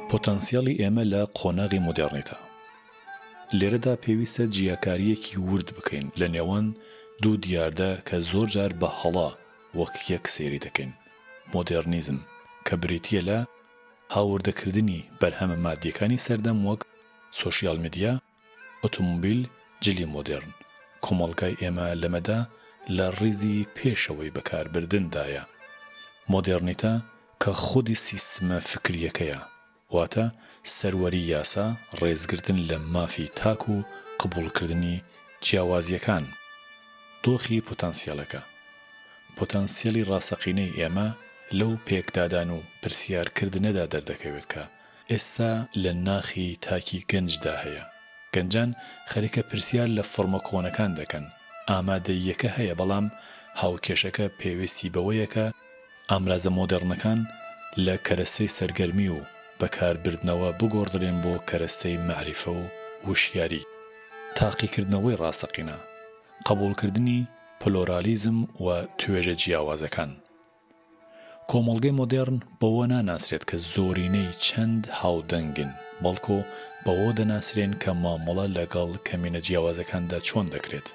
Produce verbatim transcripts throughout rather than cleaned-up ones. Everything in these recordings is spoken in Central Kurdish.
پۆتەنسیاڵی ئێمە لە قۆناغی مۆدێڕنیتە. لێرەدا پێویستە جیاکاریەکی ورد بکەین لە نێوان دوو دیاردە کە زۆر جار بە هەڵا وەک یەک سێری دەکەین. مۆدێرنیزم کە بریتیە لە هاوردەکردنی بەرهەمە مادیەکانی سەردەم وەک سۆشیال میدیا، ئۆتۆمۆبیل، جلی مۆدێرن. کۆمەڵگای ئێمە لەمەدا لە ڕیزی پێشەوەی بەکاربردندایە. مۆدێڕنیتە کە خودی سیستمە فکریەکەیە، واتە سەروەری یاسا، ڕێزگرتن لە مافی تاک و قبوڵکردنی جیاوازیەکان. دۆخی پۆتەنسیالەکە پۆتەنسیالی ڕاستەقینەی ئێمە لەو پێکدادان و پرسیارکردنەدا دەردەکەوێت کە ئێستا لە ناخی تاکی گەنجدا هەیە. گەنجان خەریکە پرسیار لە فۆرمە کۆنەکان دەکەن. ئامادەییەکە هەیە، بەڵام هاوکێشەکە پێویستی بەوەیە کە ئامرازە مۆدێڕنەکان لە کەرەستەی سەرگەرمی و بەکاربردنەوە بگۆڕدرێن بۆ کەرەستەی مەعریفە و وشیاری. تاقیکردنەوەی ڕاستەقینە، قبوڵکردنی پلۆرالیزم و توێژە جیاوازەکان. کۆمەڵگەی مۆدێڕن بەوە ناناسرێت کە زۆرینەی چەند هاودەنگن، بەڵکو بەوە دەناسرێن کە مامەڵە لەگەڵ کەمینە جیاوازەکاندا چۆن دەکرێت.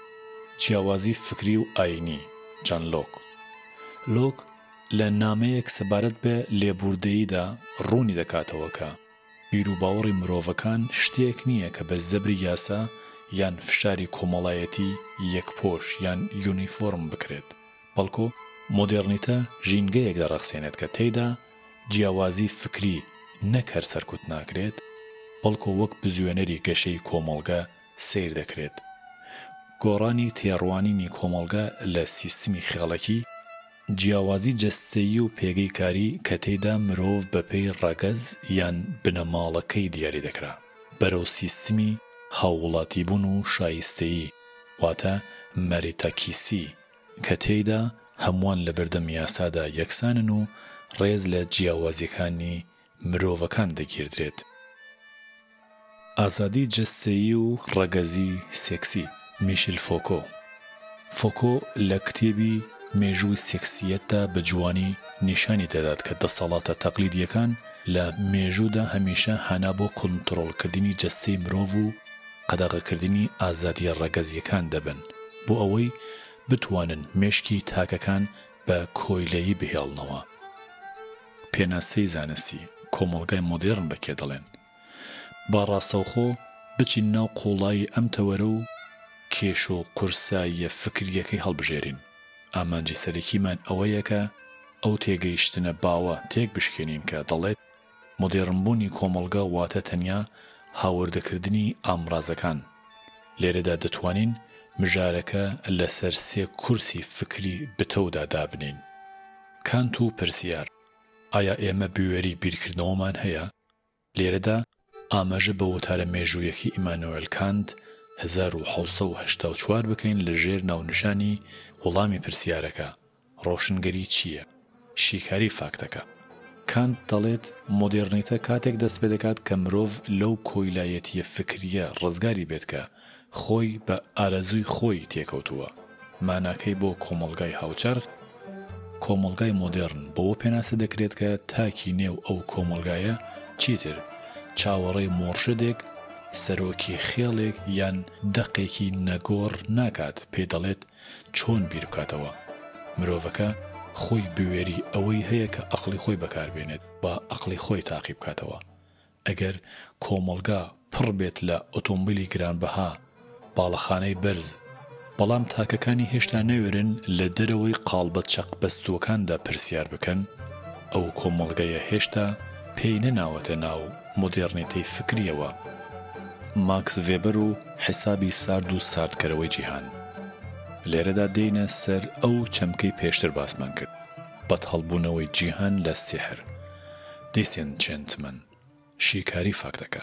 جیاوازی فکری و ئاینی. جان لۆک لۆک لە نامەیەک سەبارەت بە لێبوردەییدا ڕوونی دەکاتەوە کە بیرروباوەڕی مرۆڤەکان شتێک نییە کە بە زەبری یاسا یان فشاری کۆمەڵایەتی یەکپۆش یان یونیفۆرم بکرێت، بەڵکو مۆدێڕنیتە ژینگەیەک دەڕەخسێنێت کە تێیدا جیاوازی فکری نەک هەر سەرکوت ناکرێت، بەڵکو وەک بزوێنەری گەشەی کۆمەڵگە سیر دەکرێت. گۆڕانی تێڕوانینی کۆمەڵگە لە سیستمی خێڵەکی، جیاوازی جەستەیی و پێگەی کاری کە تێیدا مرۆڤ بەپێی ڕەگەز یان بنەماڵەکەی دیاری دەکرا بەرەو سیستمی هاووڵاتیبوون و شایستەیی، واتە مەریتاکیسی، کە تێیدا هەمووان لە بەردەم یاسادا یەکسانن و ڕێز لە جیاوازیەکانی مرۆڤەکان دەگیردرێت. ئازادی جەستەیی و ڕەگەزی سێکسی. میشیل فۆکۆ فۆکۆ لە کتێبی مێژووی سێکسیەتدا بە جوانی نیشانی دەدات کە دەسەڵاتە تەقلیدیەکان لە مێژوودا هەمیشە هانا بۆ کۆنتڕۆڵکردنی جەستەی مرۆڤ و قەدەغەکردنی ئازادیە ڕەگەزیەکان دەبن بۆ ئەوەی بتوانن مێشکی تاکەکان بە کۆیلەیی بهێڵنەوە. پێناسەی زانستی. کۆمەڵگای مۆدێڕن بەکێ دەڵێن با ڕاستەوخۆ بچین ناو قوڵایی ئەم تەوەرە و کێش و قورساییە فکریەکەی هەڵبژێرین. ئامانجی سەرەکیمان ئەوەیە کە ئەو تێگەیشتنە باوە تێک بشکێنین کە دەڵێت مۆدێڕنبوونی کۆمەڵگە واتە تەنیا هاوردەکردنی ئامرازەکان. لێرەدا دەتوانین مژارەکە لەسەر سێ کورسی فکری بتەودا دابنین. کانت و پرسیار. ئایا ئێمە بوێری بیرکردنەوەمان هەیە؟ لێرەدا ئاماژە بە وتارە مێژوویەکی ئیمانوئێل کانت هەزار و حەوت سەد و هەشتا و چوار بکەین لەژێر ناونیشانی وەڵامی پرسیارەکە: ڕۆشنگەری چییە؟ شیکاری فاکتەکە. کانت دەڵێت مۆدێڕنیتە کاتێک دەست پێ دەکات کە مرۆڤ لەو کۆیلایەتیە فکریە ڕزگاری بێت کە خۆی بە ئارەزووی خۆی تێکەوتووە. ماناکەی بۆ کۆمەڵگای هاوچەرخ. کۆمەڵگای مۆدێڕن بەوە پێناسە دەکرێت کە تاکی نێو ئەو کۆمەڵگایە چیتر چاوەڕێی مۆرشدێک، سەرۆکی خێڵێک یان دەقێکی نەگۆڕ ناکات پێ دەڵێت چۆن بیر بکاتەوە. مرۆڤەکە خۆی بوێری ئەوەی هەیە کە عەقڵی خۆی بەکاربێنێت با عەقڵی خۆی تاقی بکاتەوە. ئەگەر کۆمەڵگا پڕ بێت لە ئۆتۆمبیلی گرانبەها، باڵەخانەی بەرز، بەڵام تاکەکانی هێشتا نەوێرن لە دەرەوەی قاڵبە چەق بەستووەکاندا پرسیار بکەن، ئەو کۆمەڵگەیە هێشتا پێی نەناوەتە ناو مۆدێڕنیتەی فکریەوە. ماکس ڤێبەر و حیسابی سارد و ساردکەرەوەی جیهان. لێرەدا دێنە سەر ئەو چەمکەی پێشتر باسمان کرد: بەدهەڵبوونەوەی جیهان لە سیحر. دیسێنچێنتمەن. شیکاری فاکتەکە.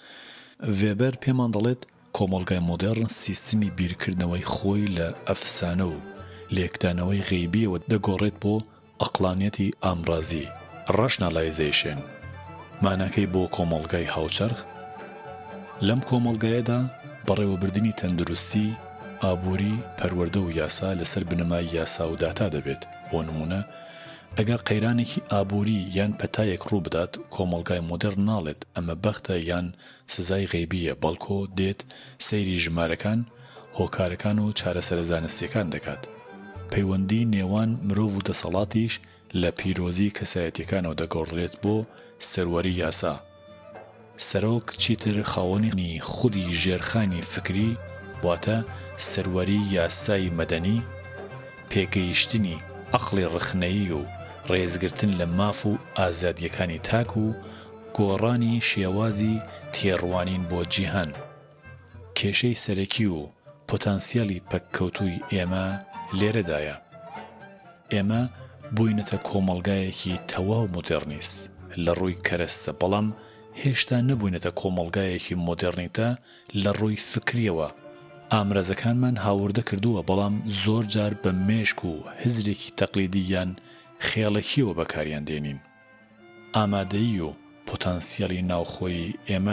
ڤێبەر پێمان دەڵێت کۆمەڵگای مۆدێڕن سیستمی بیرکردنەوەی خۆی لە ئەفسانە و لێکدانەوەی غەیبیەوە دەگۆڕێت بۆ ئەقلانیەتی ئامرازی، ڕاشناڵایزێشن. ماناکەی بۆ کۆمەڵگای هاوچەرخ. لەم کۆمەڵگایەدا بەڕێوەبردننی تەندروستی، ئابووری، پەروەردە و یاسا لەسەر بنەمای یاسا و داتا دەبێت. بۆ نمونە ئەگەر قەیرانێکی ئابووری یان پەتایەک ڕوو بدات کۆمەڵگای مۆدێرن ناڵێت ئەمە بەختە یان سزای غەیبیە بەڵکو دێت سەیری ژمارەکان هۆکارەکان و چارەسەرە زانستیەکان دەکات پەیوەندی نێوان مرۆڤ و دەسەڵاتیش لە پیرۆزی کەسایەتیەکانەوە دەگەڕێت بۆ سەروەری یاسا سەرۆک چیتر خاوەنی خودی ژێرخانی فکری واتە سەروەری یاسای مەدەنی پێگەیشتنی عەقڵی ڕخنەیی و ڕێزگرتن لە ماف و ئازادیەکانی تاک و گۆڕانی شێوازی تێڕوانین بۆ جیهان کێشەی سەرەکی و پۆتانسیالی پەککەوتووی ئێمە لێرەدایە ئێمە بووینەتە کۆمەڵگایەکی تەواو مۆدێرنیست لە ڕووی کەرەستە بەڵام هێشتا نەبووینەتە کۆمەڵگایەکی مۆدێرنیتە لە ڕووی فکریەوە ئامرازەکانمان هاوردە کردووە بەڵام زۆر جار بە مێشک و هزرێکی تەقلیدی یان خێڵەکیەوە بەکاریان دێنین ئامادەیی و پۆتانسیالی ناوخۆی ئێمە